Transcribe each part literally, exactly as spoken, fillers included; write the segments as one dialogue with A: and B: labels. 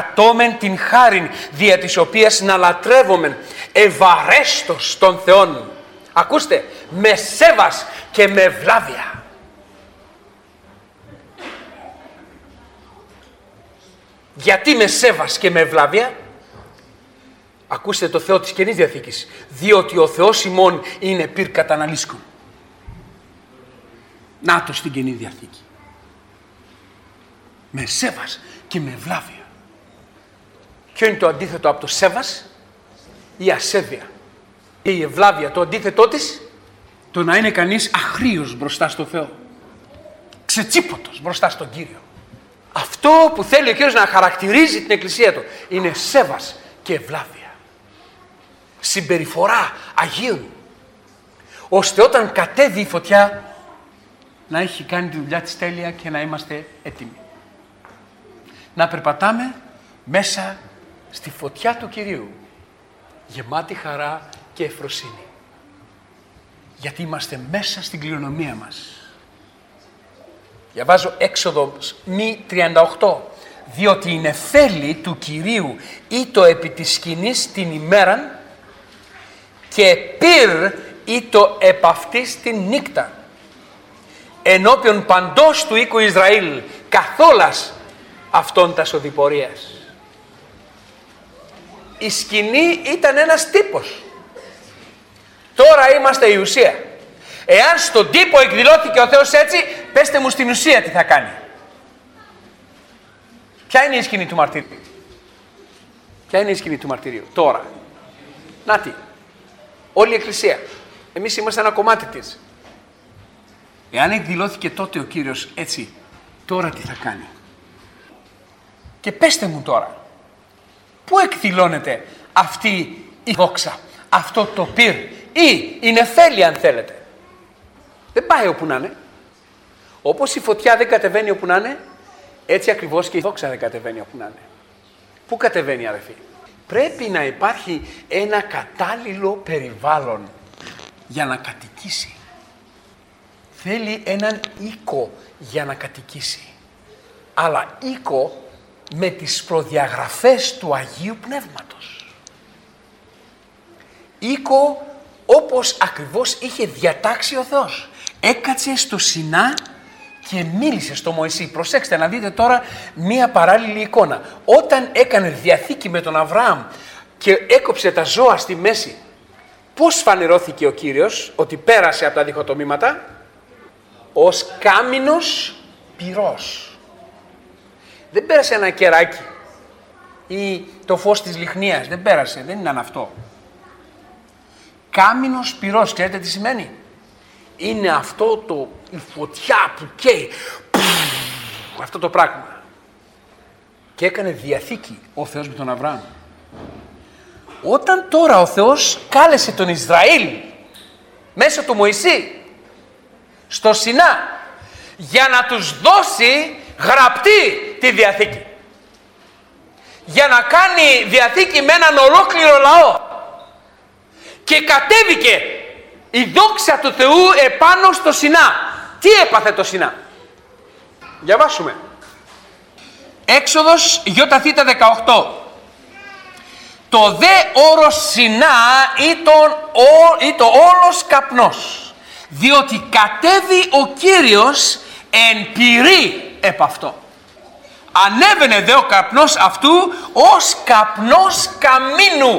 A: κατόμεν την χάριν δια της οποίας να λατρεύομεν ευαρέστος των Θεών. Ακούστε, με σέβας και με ευλάβεια. Γιατί με σέβας και με ευλάβεια? Ακούστε το Θεό της Καινής Διαθήκης. Διότι ο Θεός ημών είναι πυρ καταναλύσκων. Να το στην Καινή Διαθήκη. Με σέβας και με ευλάβεια. Ποιο είναι το αντίθετο από το σέβας? Η ασέβεια. Και η ευλάβεια, το αντίθετό της, το να είναι κανείς αχρήος μπροστά στο Θεό. Ξετσίποτος μπροστά στον Κύριο. Αυτό που θέλει ο Κύριος να χαρακτηρίζει την Εκκλησία Του είναι σέβας και ευλάβεια. Συμπεριφορά Αγίων. Ώστε όταν κατέβει η φωτιά να έχει κάνει τη δουλειά της τέλεια και να είμαστε έτοιμοι. Να περπατάμε μέσα στη φωτιά του Κυρίου. Γεμάτη χαρά και ευφροσύνη. Γιατί είμαστε μέσα στην κληρονομία μας. Διαβάζω Έξοδο μη τριάντα οκτώ. Διότι η νεφέλη του Κυρίου ήτο επί της σκηνής την ημέραν και πυρ ήτο επ' αυτής την νύκτα. Ενώπιον παντός του οίκου Ισραήλ καθόλας αυτών τας οδηπορίας. Η σκηνή ήταν ένας τύπος. Τώρα είμαστε η ουσία. Εάν στον τύπο εκδηλώθηκε ο Θεός έτσι, πέστε μου στην ουσία τι θα κάνει. Ποια είναι η σκηνή του μαρτυρίου? Ποια είναι η σκηνή του μαρτυρίου τώρα? Να τι. Όλη η Εκκλησία. Εμείς είμαστε ένα κομμάτι της. Εάν εκδηλώθηκε τότε ο Κύριος έτσι, τώρα τι θα κάνει? Και πέστε μου τώρα, πού εκδηλώνεται αυτή η δόξα, αυτό το πυρ ή η νεφέλη αν θέλετε? Δεν πάει όπου να είναι. Όπως η φωτιά δεν κατεβαίνει όπου να είναι, έτσι ακριβώς και η δόξα δεν κατεβαίνει όπου να είναι. Πού κατεβαίνει αδελφοί? Πρέπει να υπάρχει ένα κατάλληλο περιβάλλον για να κατοικήσει. Θέλει έναν οίκο για να κατοικήσει. Αλλά οίκο με τις προδιαγραφές του Αγίου Πνεύματος. Οίκο όπως ακριβώς είχε διατάξει ο Θεός. Έκατσε στο Σινά και μίλησε στο Μωυσή. Προσέξτε να δείτε τώρα μία παράλληλη εικόνα. Όταν έκανε διαθήκη με τον Αβραάμ και έκοψε τα ζώα στη μέση, πώς φανερώθηκε ο Κύριος ότι πέρασε από τα διχοτομήματα? Ως κάμινος πυρός. Δεν πέρασε ένα κεράκι ή το φως της λιχνίας. Δεν πέρασε, δεν ήταν αυτό. Κάμινος πυρός, ξέρετε τι σημαίνει? Είναι αυτό το, η φωτιά που καίει. Πουφ, αυτό το πράγμα. Και έκανε διαθήκη ο Θεός με τον Αβραάμ. Όταν τώρα ο Θεός κάλεσε τον Ισραήλ μέσω του Μωυσή στο Σινά για να τους δώσει γραπτή τη διαθήκη. Για να κάνει διαθήκη με έναν ολόκληρο λαό. Και κατέβηκε η δόξα του Θεού επάνω στο Σινά. Τι έπαθε το Σινά? Διαβάσουμε. Έξοδος Ιθ δεκαοκτώ. Το δε όρος Σινά ή το όλος καπνός. Διότι κατέβη ο Κύριος εν πυρή επ' αυτό. Ανέβαινε δε ο καπνός αυτού ως καπνός καμίνου.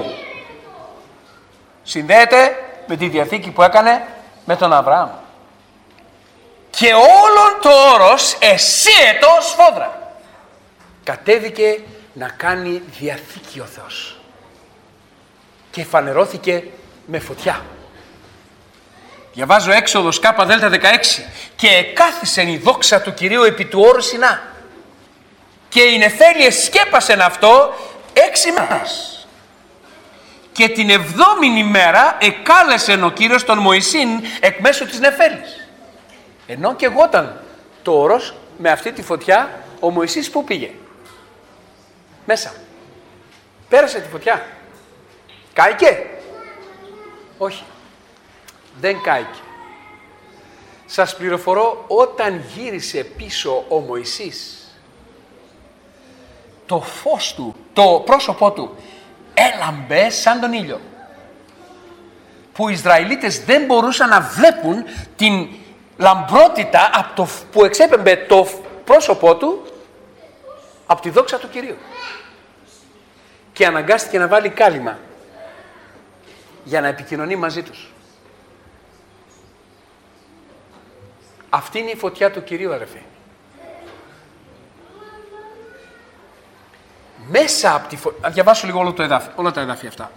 A: Συνδέεται με τη διαθήκη που έκανε με τον Αβραάμ. Και όλον το όρος εσύετο σφόδρα. Κατέβηκε να κάνει διαθήκη ο Θεός. Και φανερώθηκε με φωτιά. Διαβάζω Έξοδος Κ Δ δεκαέξι. Και εκάθισεν η δόξα του Κυρίου επί του όρου Σινά. Και οι νεφέλιες σκέπασεν αυτό έξι μέρες. Και την εβδόμην ημέρα εκάλεσεν ο Κύριος τον Μωυσήν εκ μέσω της νεφέλης. Ενώ και εγώταν το όρος με αυτή τη φωτιά, ο Μωυσής πού πήγε? Μέσα. Πέρασε τη φωτιά. Κάηκε? Όχι. Δεν κάηκε. Σας πληροφορώ, όταν γύρισε πίσω ο Μωυσής, το φως του, το πρόσωπό του έλαμπε σαν τον ήλιο. Που οι Ισραηλίτες δεν μπορούσαν να βλέπουν την λαμπρότητα από το, που εξέπεμπε το πρόσωπό του από τη δόξα του Κυρίου. Και αναγκάστηκε να βάλει κάλυμα για να επικοινωνεί μαζί τους. Αυτή είναι η φωτιά του Κυρίου, αδερφοί. Μέσα από τη φωτιά... Να διαβάσω λίγο όλο το εδάφι, όλα τα εδάφια αυτά.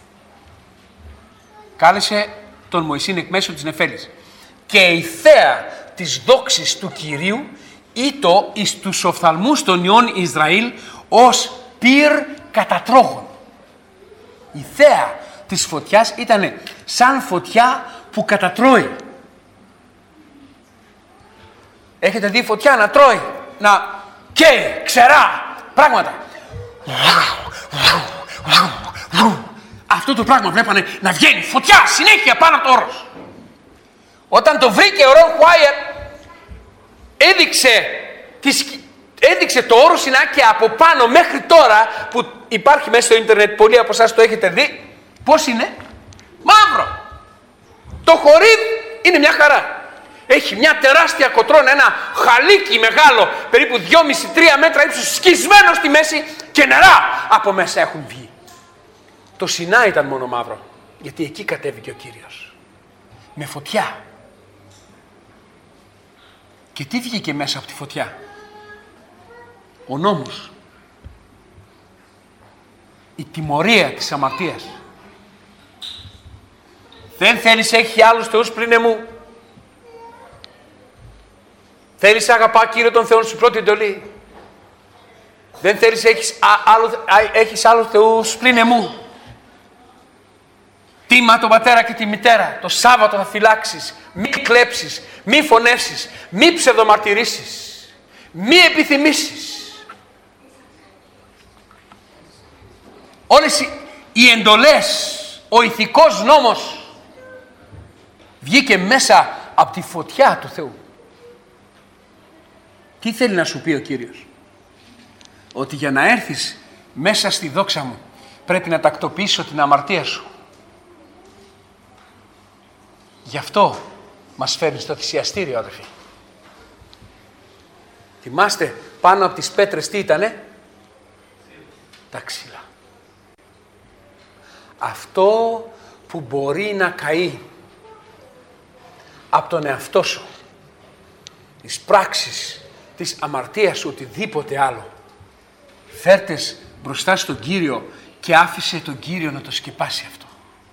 A: Κάλεσε τον Μωυσήν εκ μέσω της νεφέλης. Και η θέα της δόξης του Κυρίου ήτο εις τους οφθαλμούς των υιών Ισραήλ ως πυρ κατατρόγων. Η θέα της φωτιάς ήταν σαν φωτιά που κατατρώει. Έχετε δει φωτιά να τρώει, να καίει, ξερά, πράγματα. Αυτό το πράγμα βλέπανε να βγαίνει φωτιά συνέχεια πάνω από το όρος. Όταν το βρήκε ο Ρον Χουάιερ, έδειξε, τις, έδειξε το όρο Σινά και από πάνω μέχρι τώρα που υπάρχει μέσα στο ίντερνετ, πολλοί από εσάς το έχετε δει, πώς είναι? Μαύρο. Το χορίδ είναι μια χαρά. Έχει μια τεράστια κοτρόνα, ένα χαλίκι μεγάλο, περίπου δυόμισι με τρία μέτρα ύψος, σκισμένο στη μέση και νερά από μέσα έχουν βγει. Το Σινά ήταν μόνο μαύρο, γιατί εκεί κατέβηκε ο Κύριος. Με φωτιά. Και τι βγήκε μέσα από τη φωτιά? Ο νόμος. Η τιμωρία της αμαρτίας. Δεν θέλεις έχει άλλους θεούς πριν εμού. Θέλεις αγαπά Κύριο τον Θεό σου, πρώτη εντολή. Δεν θέλεις έχεις, α, άλλο, α, έχεις άλλους θεούς πλην εμού. Τίμα τον πατέρα και τη μητέρα. Το Σάββατο θα φυλάξεις. Μη κλέψεις. Μη φωνεύσεις. Μη ψευδομαρτυρήσεις. Μη επιθυμήσεις. Όλες οι, οι εντολές, ο ηθικός νόμος βγήκε μέσα από τη φωτιά του Θεού. Τι θέλει να σου πει ο Κύριος? Ότι για να έρθεις μέσα στη δόξα μου πρέπει να τακτοποιήσω την αμαρτία σου. Γι' αυτό μας φέρνει στο θυσιαστήριο, αδερφοί. Θυμάστε πάνω από τις πέτρες τι ήτανε? Τα ξύλα. Αυτό που μπορεί να καεί από τον εαυτό σου, τις πράξεις, της αμαρτίας σου, οτιδήποτε άλλο, φέρτες μπροστά στον Κύριο και άφησε τον Κύριο να το σκεπάσει αυτό.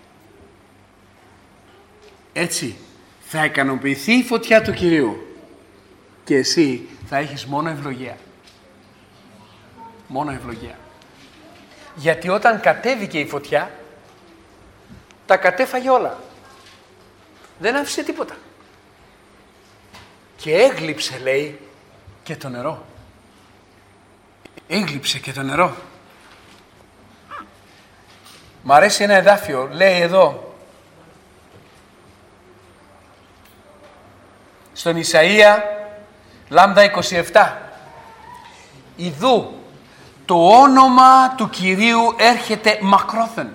A: Έτσι θα ικανοποιηθεί η φωτιά του Κυρίου και εσύ θα έχεις μόνο ευλογία. Μόνο ευλογία. Γιατί όταν κατέβηκε η φωτιά, τα κατέφαγε όλα. Δεν άφησε τίποτα. Και έγλειψε, λέει, και το νερό. Έγλειψε και το νερό. Μ' αρέσει ένα εδάφιο, λέει εδώ, στον Ισαΐα, λάμδα είκοσι επτά. Ιδού, το όνομα του Κυρίου έρχεται μακρόθεν.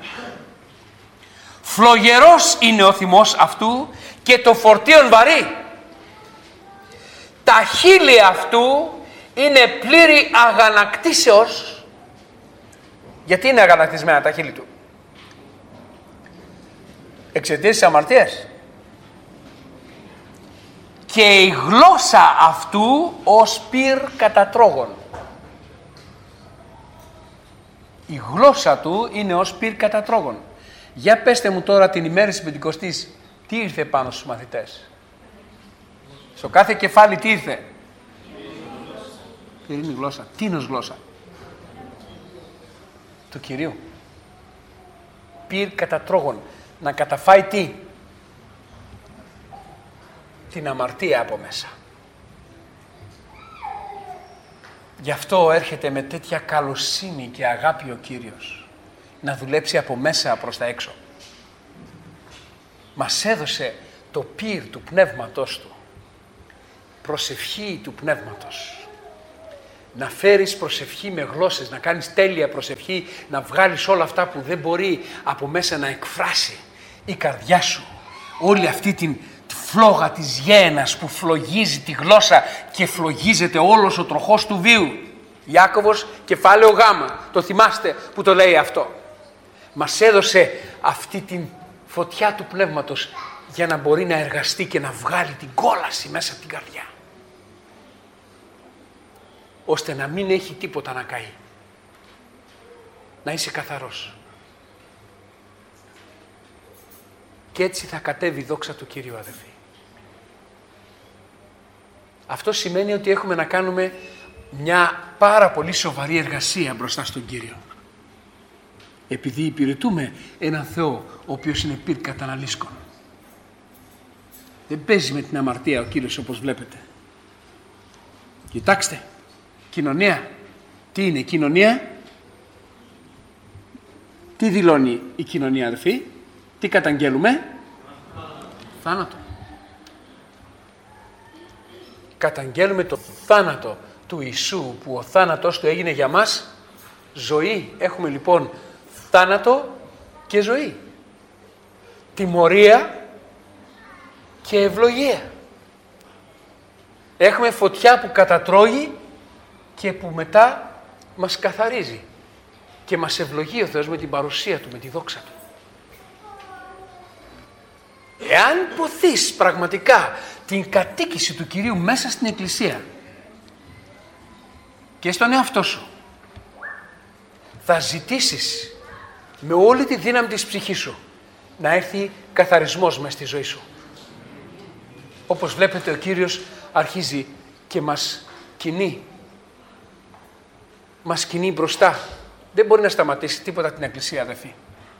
A: Φλογερός είναι ο θυμός αυτού και το φορτίον βαρύ. Τα χείλη αυτού είναι πλήρη αγανακτήσεως. Γιατί είναι αγανακτισμένα τα χείλη του? Εξαιτίας της αμαρτίας. Και η γλώσσα αυτού ως πυρ κατατρόγων. Η γλώσσα του είναι ως πυρ κατατρόγων. Για πέστε μου τώρα την ημέρα της Πεντηκοστής, τι ήρθε πάνω στους μαθητές? Στο κάθε κεφάλι τι ήρθε? Πυρήνη γλώσσα. Τίνος γλώσσα? Του Κυρίου. Πυρ κατατρόγων. Να καταφάει τι? Την αμαρτία από μέσα. Γι' αυτό έρχεται με τέτοια καλοσύνη και αγάπη ο Κύριος να δουλέψει από μέσα προς τα έξω. Μας έδωσε το πυρ του Πνεύματος Του. Προσευχή του Πνεύματος. να φέρεις προσευχή με γλώσσες, να κάνεις τέλεια προσευχή, να βγάλεις όλα αυτά που δεν μπορεί από μέσα να εκφράσει η καρδιά σου. Όλη αυτή την τη φλόγα της γέενας που φλογίζει τη γλώσσα και φλογίζεται όλος ο τροχός του βίου. Ιάκωβος κεφάλαιο Γ, το θυμάστε που το λέει αυτό. Μας έδωσε αυτή την φωτιά του πνεύματος για να μπορεί να εργαστεί και να βγάλει την κόλαση μέσα από την καρδιά. Ώστε να μην έχει τίποτα να καεί. Να είσαι καθαρός. Και έτσι θα κατέβει η δόξα του Κυρίου, αδελφοί. Αυτό σημαίνει ότι έχουμε να κάνουμε μια πάρα πολύ σοβαρή εργασία μπροστά στον Κύριο. Επειδή υπηρετούμε έναν Θεό ο οποίος είναι πυρ καταναλύσκων. Δεν παίζει με την αμαρτία ο Κύριος, όπως βλέπετε. Κοιτάξτε, κοινωνία. Τι είναι η κοινωνία? Τι δηλώνει η κοινωνία, αδελφοί? Τι καταγγέλουμε? Θάνατο. Καταγγέλουμε το θάνατο του Ιησού, που ο θάνατος του έγινε για μας ζωή. Έχουμε λοιπόν θάνατο και ζωή. Τιμωρία και ευλογία. Έχουμε φωτιά που κατατρώγει και που μετά μας καθαρίζει. Και μας ευλογεί ο Θεός με την παρουσία Του, με τη δόξα Του. Εάν ποθείς πραγματικά την κατοίκηση του Κυρίου μέσα στην Εκκλησία και στον εαυτό σου, θα ζητήσεις με όλη τη δύναμη της ψυχής σου να έρθει καθαρισμός μέσα στη ζωή σου. Όπως βλέπετε, ο Κύριος αρχίζει και μας κινεί. Μας κινεί μπροστά. Δεν μπορεί να σταματήσει τίποτα την Εκκλησία, αδελφοί.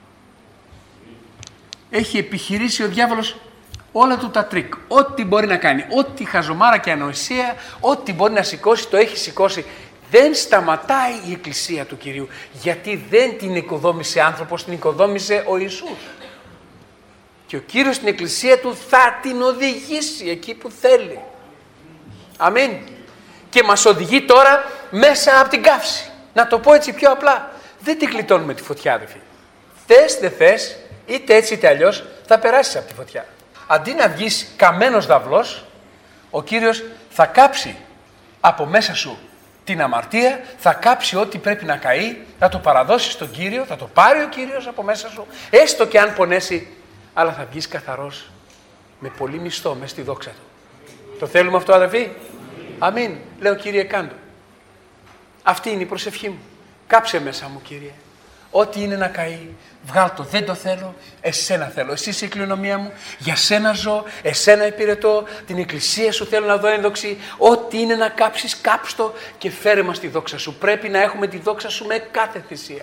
A: Έχει επιχειρήσει ο διάβολος όλα του τα τρίκ. Ό,τι μπορεί να κάνει, ό,τι χαζομάρα και ανοησία, ό,τι μπορεί να σηκώσει, το έχει σηκώσει. Δεν σταματάει η Εκκλησία του Κυρίου, γιατί δεν την οικοδόμησε άνθρωπος, την οικοδόμησε ο Ιησούς. Και ο Κύριος στην Εκκλησία Του θα την οδηγήσει εκεί που θέλει. Αμήν. Και μας οδηγεί τώρα μέσα από την καύση. Να το πω έτσι πιο απλά. Δεν την γλιτώνουμε τη φωτιά, αδελφοί. Θες, δεν θες, είτε έτσι είτε αλλιώς, θα περάσεις από τη φωτιά. Αντί να βγεις καμένος δαυλός, ο Κύριος θα κάψει από μέσα σου την αμαρτία, θα κάψει ό,τι πρέπει να καεί, θα το παραδώσει στον Κύριο, θα το πάρει ο Κύριος από μέσα σου, έστω και αν πονέσει, αλλά θα βγεις καθαρός με πολύ μισθό μέσα στη δόξα Του. Το θέλουμε αυτό, αδελφοί? Αμήν. Λέω, Κύριε, κάντο. Αυτή είναι η προσευχή μου. Κάψε μέσα μου, Κύριε. Ό,τι είναι να καεί, βγάλ' το. Δεν το θέλω, εσένα θέλω. Εσύ είσαι η κληρονομία μου, για σένα ζω, εσένα υπηρετώ, την Εκκλησία Σου θέλω να δω ένδοξη. Ό,τι είναι να κάψεις, κάψτο και φέρε μας τη δόξα Σου. Πρέπει να έχουμε τη δόξα Σου με κάθε θυσία.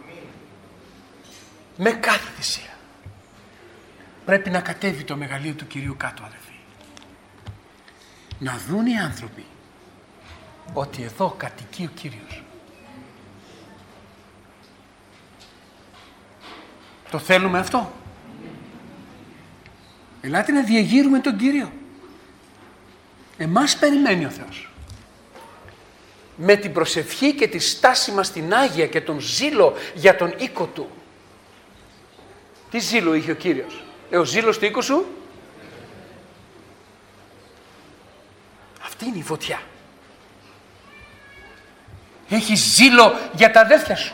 A: Με κάθε θυσία. Πρέπει να κατέβει το μεγαλείο του Κυρίου κάτω, αδελφοί. Να δουν οι άνθρωποι ότι εδώ κατοικεί ο Κύριος. Το θέλουμε αυτό? Ελάτε να διεγείρουμε τον Κύριο. Εμάς περιμένει ο Θεός. Με την προσευχή και τη στάση μας στην Άγια και τον ζήλο για τον οίκο Του. Τι ζήλο είχε ο Κύριος? Ε, ο ζήλος του οίκου σου. Αυτή είναι η φωτιά. Έχει ζήλο για τα αδέρφια σου.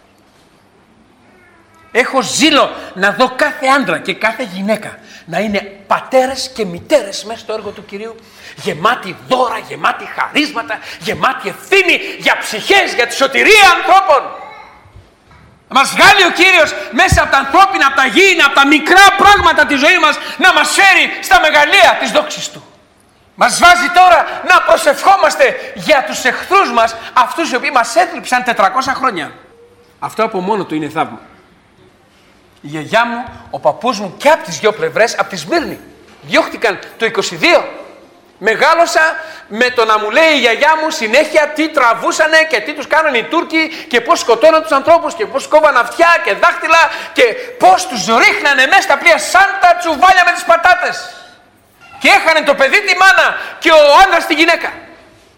A: Έχω ζήλο να δω κάθε άντρα και κάθε γυναίκα να είναι πατέρες και μητέρες μέσα στο έργο του Κυρίου, γεμάτοι δώρα, γεμάτοι χαρίσματα, γεμάτοι ευθύνη για ψυχές, για τη σωτηρία ανθρώπων. Να μας βγάλει ο Κύριος μέσα από τα ανθρώπινα, από τα γήινα, από τα μικρά πράγματα της ζωής μας, να μας φέρει στα μεγαλεία της δόξης Του. Μας βάζει τώρα να προσευχόμαστε για τους εχθρούς μας, αυτούς οι οποίοι μας έθλιψαν τετρακόσια χρόνια. Αυτό από μόνο του είναι θαύμα. Η γιαγιά μου, ο παππούς μου και από τις δυο πλευρές, από τη Σμύρνη, διώχτηκαν το είκοσι δύο. Μεγάλωσα με το να μου λέει η γιαγιά μου συνέχεια τι τραβούσανε και τι τους κάνανε οι Τούρκοι και πώς σκοτώναν τους ανθρώπους και πώς κόβαν αυτιά και δάχτυλα και πώς τους ρίχνανε μέσα στα πλοία σαν τα τσουβάλια με τις πατάτες. Και έχανε το παιδί τη μάνα και ο άντρας τη γυναίκα.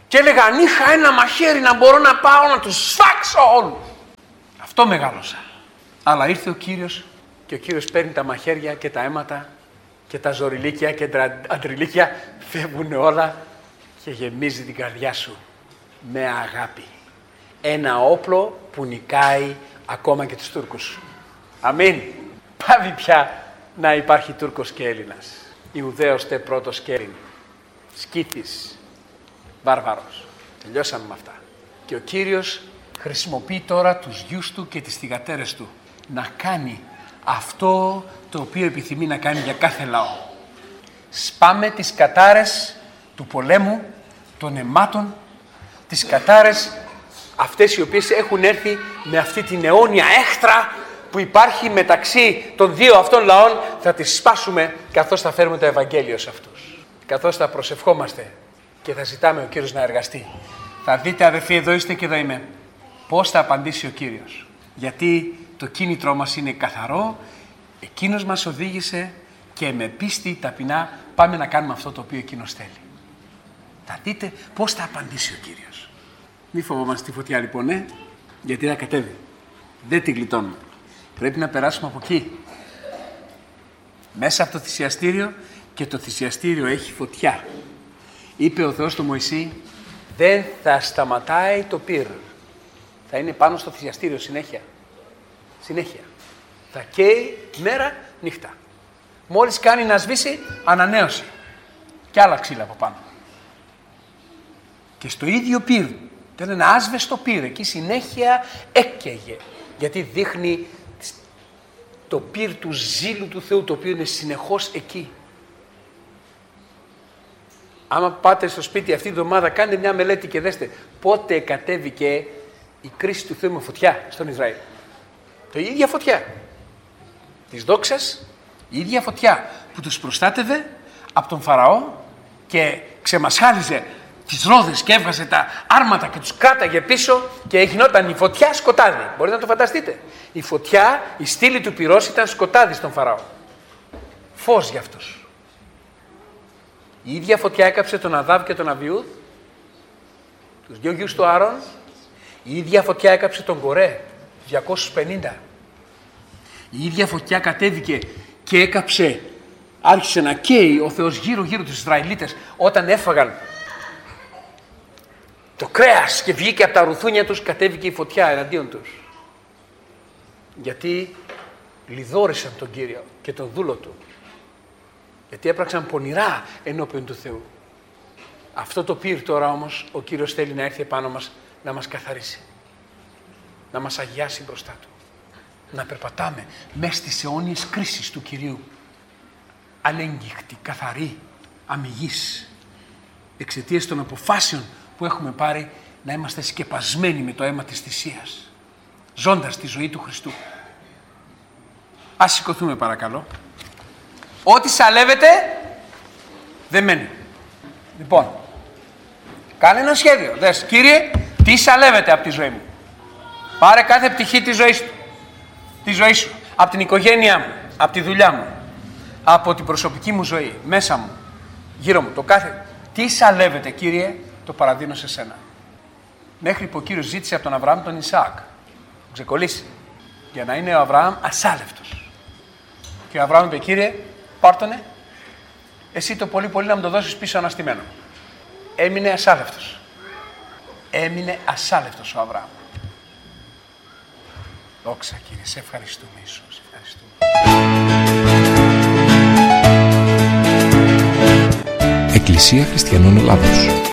A: Και έλεγα, αν είχα ένα μαχαίρι να μπορώ να πάω να τους σφάξω όλους. Αυτό μεγάλωσα. Αλλά ήρθε ο Κύριος και ο Κύριος παίρνει τα μαχαίρια και τα αίματα και τα ζωριλίκια και τα αντριλίκια, φεύγουν όλα και γεμίζει την καρδιά σου με αγάπη. Ένα όπλο που νικάει ακόμα και τους Τούρκους. Αμήν. Πάβει πια να υπάρχει Τούρκος και Έλληνας. Ιουδαίος τε πρώτος και Έλλην. Σκύθης, βάρβαρος. Τελειώσαμε με αυτά. Και ο Κύριος χρησιμοποιεί τώρα τους γιους του και τις θυγατέρες του να κάνει αυτό το οποίο επιθυμεί να κάνει για κάθε λαό. Σπάμε τις κατάρες του πολέμου, των αιμάτων, τις κατάρες αυτές οι οποίες έχουν έρθει με αυτή την αιώνια έχτρα που υπάρχει μεταξύ των δύο αυτών λαών, θα τις σπάσουμε καθώς θα φέρουμε το Ευαγγέλιο σε αυτούς. Καθώς θα προσευχόμαστε και θα ζητάμε ο Κύριος να εργαστεί. Θα δείτε, αδελφοί, εδώ είστε και εδώ είμαι, πώς θα απαντήσει ο Κύριος. Γιατί το κίνητρό μας είναι καθαρό, εκείνος μας οδήγησε και με πίστη ταπεινά πάμε να κάνουμε αυτό το οποίο εκείνος θέλει. Θα δείτε πώς θα απαντήσει ο Κύριος. Μη φοβόμαστε τη φωτιά λοιπόν, ναι, γιατί θα κατέβει. Δεν την γλιτώνουμε. Πρέπει να περάσουμε από εκεί. Μέσα από το θυσιαστήριο, και το θυσιαστήριο έχει φωτιά. Είπε ο Θεός του Μωυσή, δεν θα σταματάει το πυρ. Θα είναι πάνω στο θυσιαστήριο συνέχεια. Συνέχεια. Θα καίει μέρα νύχτα. Μόλις κάνει να σβήσει, ανανέωση. Και άλλα ξύλα από πάνω. Και στο ίδιο πυρ, ήταν ένα άσβεστο πυρ, εκεί συνέχεια έκαιγε. Γιατί δείχνει το πυρ του ζήλου του Θεού, το οποίο είναι συνεχώς εκεί. Άμα πάτε στο σπίτι αυτή τη εβδομάδα, κάντε μια μελέτη και δέστε πότε κατέβηκε η κρίση του Θεού με φωτιά στον Ισραήλ. Το ίδια φωτιά της δόξας, η ίδια φωτιά που τους προστάτευε από τον Φαραώ και ξεμασχάλιζε τις ρόδες και έβγαζε τα άρματα και τους κράταγε πίσω και γινόταν η φωτιά σκοτάδι. Μπορείτε να το φανταστείτε. Η φωτιά, η στήλη του πυρός ήταν σκοτάδι στον Φαραώ. Φως για αυτούς. Η ίδια φωτιά έκαψε τον Αδάβ και τον Αβιούδ, τους δυο γιους του Άρων. Η ίδια φωτιά έκαψε τον Κορέ, διακόσιους πενήντα. Η ίδια φωτιά κατέβηκε και έκαψε, άρχισε να καίει ο Θεός γύρω γύρω τους Ισραηλίτες όταν έφαγαν το κρέας και βγήκε από τα ρουθούνια τους, κατέβηκε η φωτιά εναντίον τους. Γιατί λιδόρισαν τον Κύριο και τον δούλο του. Γιατί έπραξαν πονηρά ενώπιον του Θεού. Αυτό το πυρ τώρα όμως ο Κύριος θέλει να έρθει επάνω μας να μας καθαρίσει. Να μας αγιάσει μπροστά του. Να περπατάμε μέσα στις αιώνιες κρίσεις του Κυρίου. Ανέγγιχτοι, καθαροί, αμυγείς. Εξαιτίας των αποφάσεων που έχουμε πάρει να είμαστε σκεπασμένοι με το αίμα της θυσίας. Ζώντας τη ζωή του Χριστού. Ας σηκωθούμε παρακαλώ. Ό,τι σαλεύεται δεν μένει. Λοιπόν, κάνε ένα σχέδιο. Δες, Κύριε, τι σαλεύεται από τη ζωή μου. Πάρε κάθε πτυχή της ζωής του. Τη ζωή σου. Από την οικογένειά μου. Από τη δουλειά μου. Από την προσωπική μου ζωή. Μέσα μου. Γύρω μου. Το κάθε. Τι σαλεύεται, Κύριε, το παραδίνω σε σένα. Μέχρι που ο Κύριος ζήτησε από τον Αβραάμ τον Ισαάκ. Τον ξεκολλήσει. Για να είναι ο Αβραάμ ασάλευτος. Και ο Αβραάμ είπε, Κύριε, πάρτονε, εσύ το πολύ πολύ να μου το δώσεις πίσω αναστημένο. Έμεινε ασάλευτος. Έμεινε ασάλευτος ο Αβραάμ. Δόξα Κύριε, σε ευχαριστούμε Ιησού, σε ευχαριστούμε.
B: Εκκλησία Χριστιανών Ελλάδος.